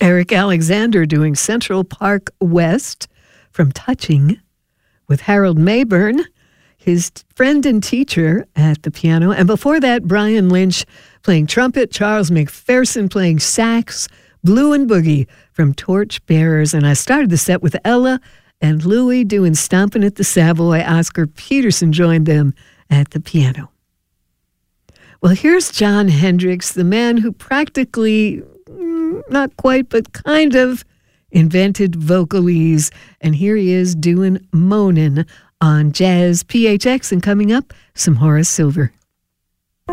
Eric Alexander doing Central Park West from Touching with Harold Mayburn, his friend and teacher, at the piano. And before that, Brian Lynch playing trumpet, Charles McPherson playing sax, Blue and Boogie from Torch Bearers. And I started the set with Ella and Louie doing Stompin' at the Savoy. Oscar Peterson joined them at the piano. Well, here's Jon Hendricks, the man who practically, not quite, but kind of invented vocalese. And here he is doing Moanin' on Jazz PHX. And coming up, some Horace Silver.